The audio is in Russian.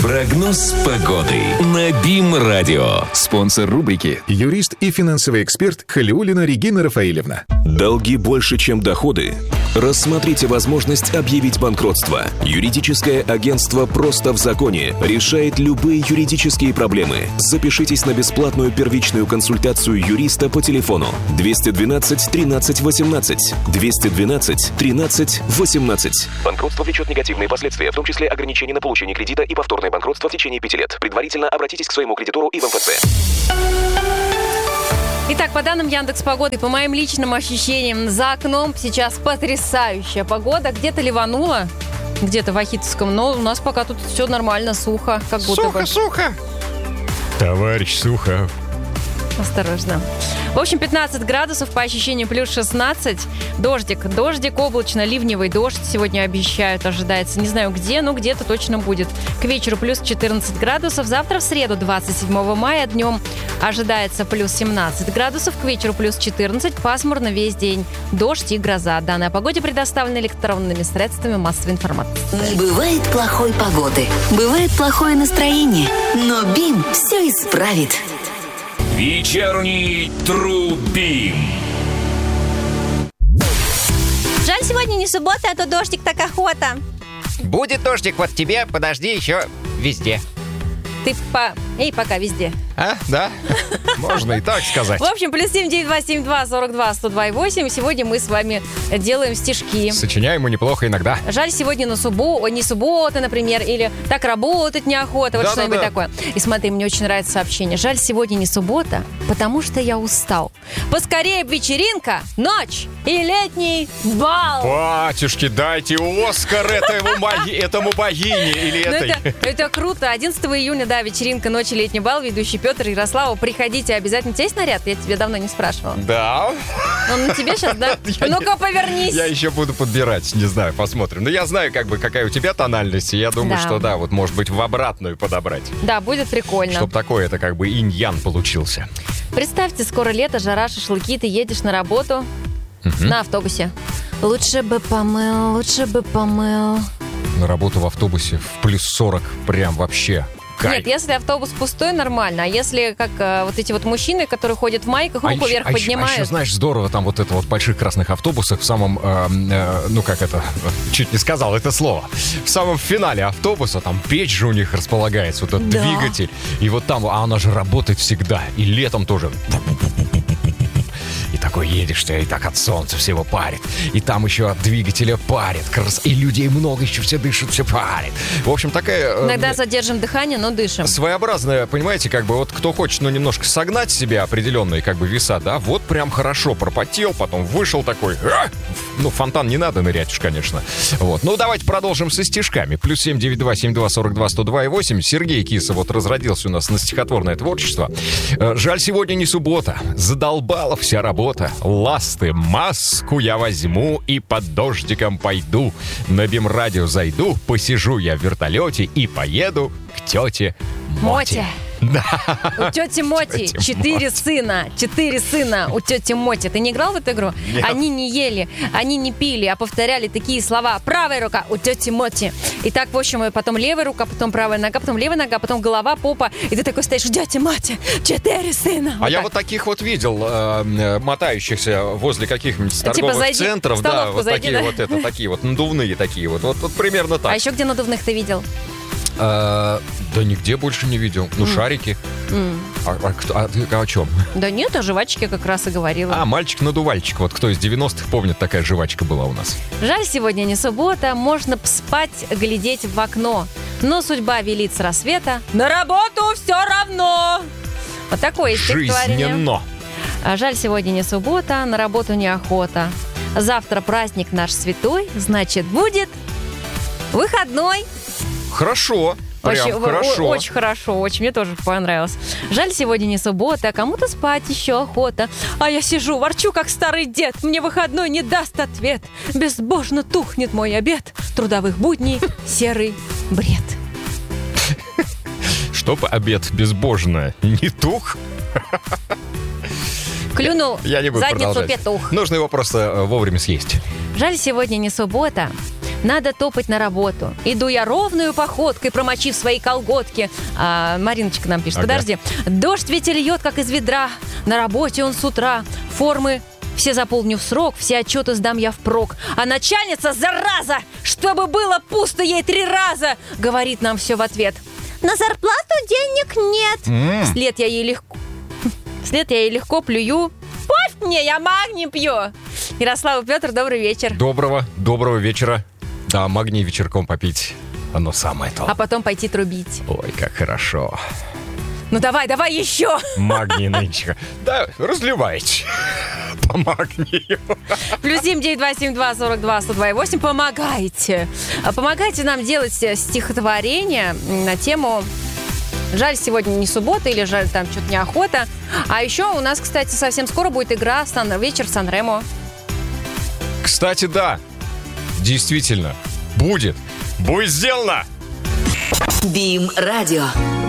Прогноз погоды на БИМ-радио. Спонсор рубрики — юрист и финансовый эксперт Халиуллина Регина Рафаэлевна. Долги больше, чем доходы? Рассмотрите возможность объявить банкротство. Юридическое агентство «Просто в законе» решает любые юридические проблемы. Запишитесь на бесплатную первичную консультацию юриста по телефону 212 13 18. 212 13 18. Банкротство влечет негативные последствия, в том числе ограничения на получение кредита и повторное банкротство в течение 5 лет. Предварительно обратитесь к своему кредитору и в МФЦ. Итак, по данным Яндекс.Погоды, по моим личным ощущениям, за окном сейчас потрясающая погода. Где-то ливануло, где-то в Ахитовском, но у нас пока тут все нормально, сухо, как будто бы. Сухо! Товарищ Сухов. Осторожно. В общем, 15 градусов, по ощущению плюс 16. Дождик, облачно, ливневый дождь сегодня обещают, ожидается. Не знаю где, но где-то точно будет. К вечеру плюс 14 градусов. Завтра в среду, 27 мая, днем ожидается плюс 17 градусов. К вечеру плюс 14. Пасмурно весь день. Дождь и гроза. Данные о погоде предоставлены электронными средствами массовой информации. Не бывает плохой погоды. Бывает плохое настроение. Но БИМ все исправит. Вечерний Трубим. Жаль, сегодня не суббота, а то дождик так охота. Будет дождик, вот тебе, подожди еще везде. Ты пока везде. А, да? Можно и так сказать. В общем, плюс 79272-42-102-8. Сегодня мы с вами делаем стишки. Сочиняем мы неплохо иногда. Жаль, сегодня не суббота, например, или так работать неохота, вот что-нибудь такое. И смотри, мне очень нравится сообщение. Жаль, сегодня не суббота, потому что я устал. Поскорее б вечеринка, ночь и летний бал. Батюшки, дайте Оскар этому богине или этой. Это круто. 11 июня, да, вечеринка, ночь и летний бал. Ведущий Петр Ярославов. Приходите обязательно. У тебя есть наряд? Я тебе давно не спрашивала. Да. Он на тебе сейчас, да? Ну-ка, повернись. Я еще буду подбирать, не знаю, посмотрим. Но я знаю, какая у тебя тональность, и я думаю, что да, вот может быть в обратную подобрать. Да, будет прикольно. Чтоб такой это как бы инь-ян получился. Представьте, скоро лето, жара, шашлыки, ты едешь на работу на автобусе. Лучше бы помыл. На работу в автобусе в плюс 40 прям вообще. Кайф. Нет, если автобус пустой, нормально. А если как вот эти вот мужчины, которые ходят в майках, руку вверх поднимают. А еще, знаешь, здорово, там вот это вот в больших красных автобусах в самом, чуть не сказал это слово, в самом финале автобуса, там печь же у них располагается, вот этот двигатель. И вот там, она же работает всегда, и летом тоже. И такой едешь ты, и так от солнца всего парит. И там еще от двигателя парит. И людей много, еще все дышат, все парит. В общем, такая... Иногда задержим дыхание, но дышим. Своеобразная, понимаете, как бы вот кто хочет, немножко согнать себе определенные как бы веса, да, вот прям хорошо пропотел, потом вышел такой... фонтан не надо нырять уж, конечно. Вот. Давайте продолжим со стишками. Плюс 792-72-42-102-8. Сергей Киса вот разродился у нас на стихотворное творчество. Жаль, сегодня не суббота. Задолбала вся работа. Ласты, маску я возьму и под дождиком пойду. На БИМ-радио зайду, посижу я в вертолете и поеду к тете Моте. Да. У тети Моти 4 сына. 4 сына у тети Моти. Ты не играл в эту игру? Нет. Они не ели, они не пили, а повторяли такие слова. Правая рука у тети Моти. И так, в общем, потом левая рука, потом правая нога, потом левая нога, потом голова, попа. И ты такой стоишь, у тети Моти 4 сына. Я вот таких вот видел, мотающихся возле каких-нибудь торговых центров. Да, вот зайди, такие вот такие вот надувные такие вот. Вот примерно так. А еще где надувных ты видел? Да нигде больше не видел. Шарики. А ты о чем? Да нет, о жвачке как раз и говорила. Мальчик-надувальчик. Вот кто из 90-х помнит, такая жвачка была у нас. Жаль, сегодня не суббота. Можно спать, глядеть в окно. Но судьба велит с рассвета. На работу все равно. Вот такое стихотворение. Жизненно. Жаль, сегодня не суббота. На работу неохота. Завтра праздник наш святой. Значит, будет выходной. Хорошо. Прям хорошо. Очень хорошо, очень. Мне тоже понравилось. Жаль, сегодня не суббота, а кому-то спать еще охота. А я сижу, ворчу, как старый дед. Мне выходной не даст ответ. Безбожно тухнет мой обед. Трудовых будней серый бред. Чтоб обед безбожно не тух. Клюнул я не буду задницу продолжать. петух. Нужно его просто вовремя съесть. Жаль, сегодня не суббота. Надо топать на работу. Иду я ровную походкой, промочив свои колготки. Мариночка нам пишет, подожди. Дождь ведь льет, как из ведра. На работе он с утра. Формы все заполню в срок, все отчеты сдам я впрок. А начальница, зараза, чтобы было пусто ей 3 раза, говорит нам все в ответ. На зарплату денег нет. Вслед я ей легко плюю. Пусть мне, я магний пью. Ярослав и Петр, добрый вечер. Доброго вечера. Да, магний вечерком попить. Оно самое то. А потом пойти трубить. Ой, как хорошо. Ну давай еще. Магний нынче. Да, разливайте. По магнию. +7 9272 42 102 помогайте. Помогайте нам делать стихотворение на тему «Жаль, сегодня не суббота» или «Жаль, там что-то неохота». А еще у нас, кстати, совсем скоро будет игра «Вечер в Сан-Ремо». Кстати, да. Действительно. Будет сделано. Бим Радио.